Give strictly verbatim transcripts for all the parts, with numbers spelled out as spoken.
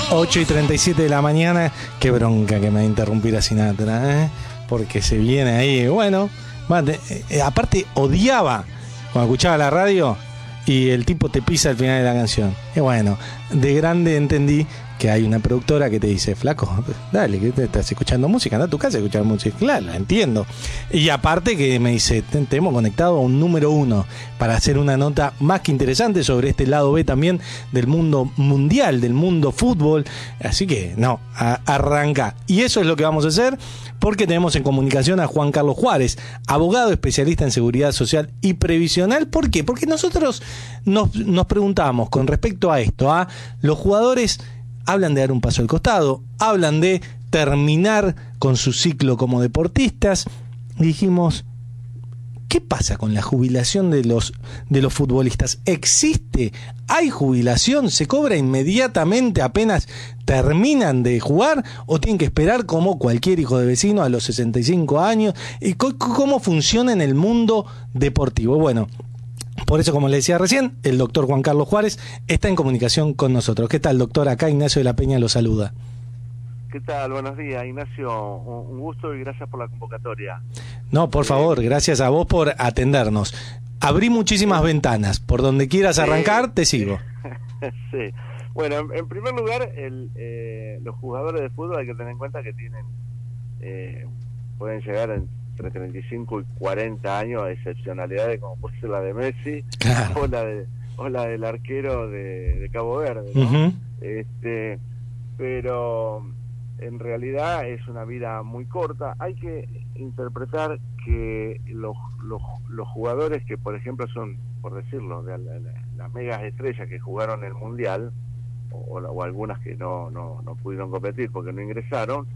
ocho y treinta y siete de la mañana. Qué bronca que me va a interrumpir a Sinatra, ¿eh? Porque se viene ahí. Bueno, eh, aparte odiaba cuando escuchaba la radio y el tipo te pisa al final de la canción. Y bueno, de grande entendí que hay una productora que te dice: flaco, dale, que te estás escuchando música, anda a tu casa a escuchar música. Claro, la entiendo. Y aparte que me dice: te, te hemos conectado a un número uno para hacer una nota más que interesante sobre este lado B también del mundo mundial, del mundo fútbol. Así que no, a, arranca. Y eso es lo que vamos a hacer, porque tenemos en comunicación a Juan Carlos Juárez, abogado especialista en seguridad social y previsional. ¿Por qué? Porque nosotros nos, nos preguntamos con respecto a esto, a los jugadores hablan de dar un paso al costado, hablan de terminar con su ciclo como deportistas, y dijimos: ¿qué pasa con la jubilación de los, de los futbolistas? ¿Existe? ¿Hay jubilación? ¿Se cobra inmediatamente apenas terminan de jugar? ¿O tienen que esperar como cualquier hijo de vecino a los sesenta y cinco años? ¿Y cómo funciona en el mundo deportivo? Bueno, por eso, como le decía recién, el doctor Juan Carlos Juárez está en comunicación con nosotros. ¿Qué tal, doctor? Acá Ignacio de la Peña lo saluda. ¿Qué tal? Buenos días, Ignacio. Un gusto y gracias por la convocatoria. No, por favor, gracias a vos por atendernos. Abrí muchísimas ventanas. Por donde quieras arrancar, te sigo. Sí. Bueno, en, en primer lugar, el, eh, los jugadores de fútbol hay que tener en cuenta que tienen eh, pueden llegar entre treinta y cinco y cuarenta años a excepcionalidades como puede ser la de Messi, claro, o la de o la del arquero de, de Cabo Verde, ¿no? Uh-huh. Este, pero en realidad es una vida muy corta. Hay que interpretar que los, los, los jugadores que, por ejemplo, son, por decirlo, de la, la, las megas estrellas que jugaron el Mundial, o, o algunas que no, no, no pudieron competir porque no ingresaron,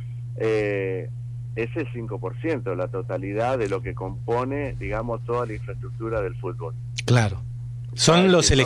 eh, es el cinco por ciento de la totalidad de lo que compone, digamos, toda la infraestructura del fútbol. Claro. Son los